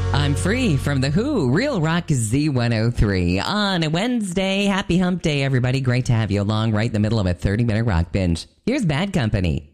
I'm Free from The Who, Real Rock Z103. On a Wednesday, happy hump day, everybody. Great to have you along right in the middle of a 30-minute rock binge. Here's Bad Company.